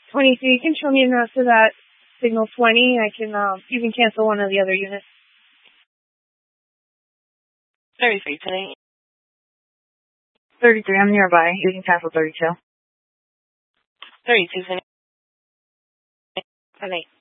23, you can show me the rest of that signal 20. I can, you can cancel one of the other units. 33 today. 33, I'm nearby. You can cancel 32. 32 today. Bye.